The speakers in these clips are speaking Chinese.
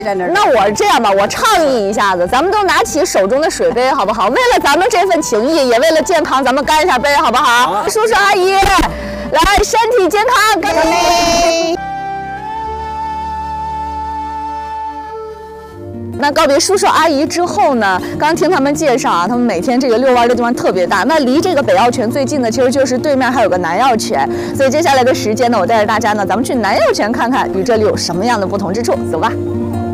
在那儿。 那我这样吧，我倡议一下子，咱们都拿起手中的水杯，好不好？为了咱们这份情谊，也为了健康，咱们干一下杯，好不好？好，叔叔阿姨，来，身体健康，干杯！那告别叔叔阿姨之后呢，刚听他们介绍啊，他们每天这个遛弯的地方特别大。那离这个北药泉最近的，其实就是对面还有个南药泉。所以接下来的时间呢，我带着大家呢，咱们去南药泉看看，与这里有什么样的不同之处。走吧。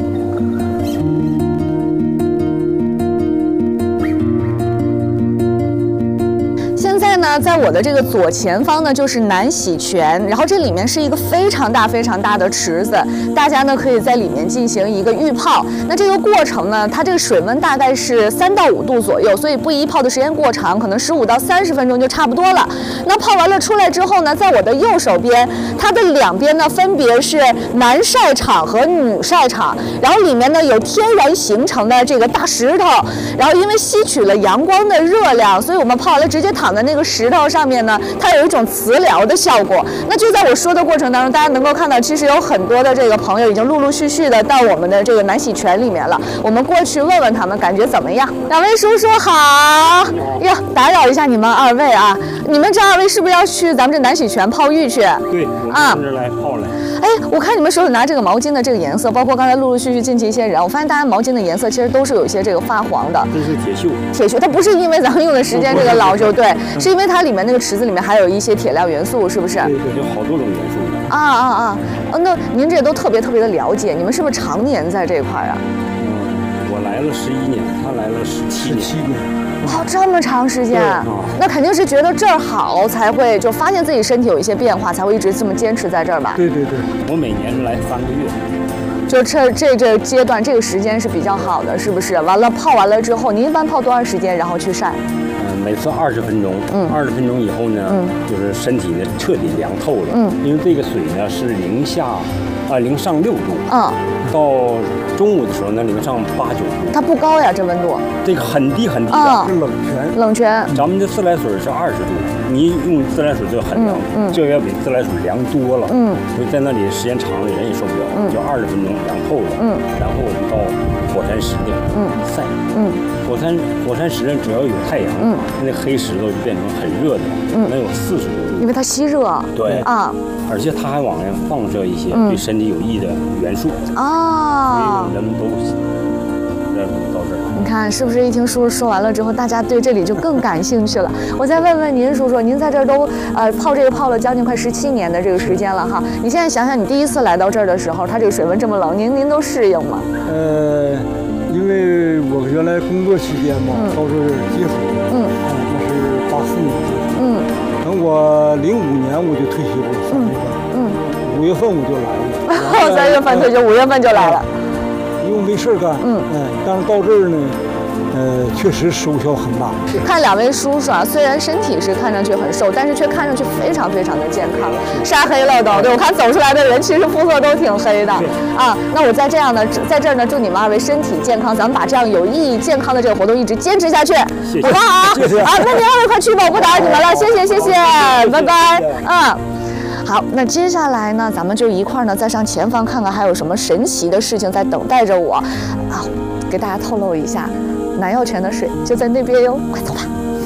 现在呢，在我的这个左前方呢，就是南洗泉，然后这里面是一个非常大的池子，大家呢可以在里面进行一个浴泡。那这个过程呢，它这个水温大概是3到5度左右，所以不宜泡的时间过长，可能15到30分钟就差不多了。那泡完了出来之后呢，在我的右手边，它的两边呢分别是男晒场和女晒场，然后里面呢有天然形成的这个大石头，然后因为吸取了阳光的热量，所以我们泡完了直接躺在那个石头上面呢，它有一种磁疗的效果。那就在我说的过程当中，大家能够看到，其实有很多的这个朋友已经陆陆续续的到我们的这个南洗泉里面了。我们过去问问他们感觉怎么样。两位叔叔好哟，打扰一下你们2位啊，你们这2位是不是要去咱们这南洗泉泡浴去？ 对，啊，跟着来泡来。 哎，我看你们手里拿这个毛巾的这个颜色，包括刚才陆陆续续进去一些人，我发现大家毛巾的颜色其实都是有一些这个发黄的。 这是铁锈。 铁锈，它不是因为咱们用的时间这个老就对，是因为它里面那个池子里面还有一些铁亮元素，是不是？ 对，有好多种元素。 那您这都特别的了解，你们是不是常年在这块啊？ 我来了11年，他来了17年。 哦，这么长时间，那肯定是觉得这儿好，才会就发现自己身体有一些变化，才会一直这么坚持在这儿吧？ 对，我每年是来3个月。 就这阶段这个时间是比较好的，是不是？完了泡完了之后，您一般泡多长时间，然后去晒？ 每次20分钟。20分钟以后呢，就是身体呢彻底凉透了。因为这个水呢是零上6度。到中午的时候呢，零上8、9度。它不高呀，这温度。 这个很低的，是冷泉。 咱们的自来水是20度，你用自来水就很凉，这要比自来水凉多了。所以在那里时间长了，人也受不了。就20分钟凉透了。然后我们到火山石那晒。火山石只要有太阳，那黑石头就变成很热的，能有40度。 因为它吸热。 对而且它还往外放射一些对身体有益的元素。所以人们都到这儿。 你看是不是一听叔叔说完了之后，大家对这里就更感兴趣了？我再问问您，叔叔，您在这儿都泡这个泡了将近快17年的这个时间了哈。你现在想想，你第一次来到这儿的时候，它这个水温这么冷，您都适应吗？ 因为我原来工作期间嘛，到这儿接触，那是84年，等我05年我就退休了，3月份，5月份我就来了 ，3月份退休，5月份就来了， 因为没事干，但是到这儿呢，确实收效很大。 看2位叔叔啊，虽然身体是看上去很瘦，但是却看上去非常的健康，晒黑了都。对，我看走出来的人其实肤色都挺黑的啊。那我在这儿呢，祝你们2位身体健康，咱们把这样有意义、健康的这个活动一直坚持下去，好不好？ 谢谢。 那您2位快去吧，我不打扰你们了，谢谢，拜拜。好，那接下来呢，咱们就一块儿呢再上前方看看还有什么神奇的事情在等待着我啊，给大家透露一下。南药泉的水就在那边哟，快走吧。